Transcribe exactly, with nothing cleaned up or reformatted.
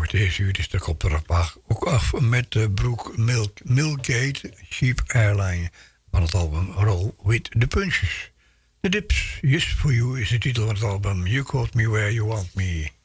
deze uur is de kopperapag ook af met de broek Milk, Milkgate Sheep Airline van het album Roll with the Punches. The Dips, Yes for You is de titel van het album You Caught Me Where You Want Me.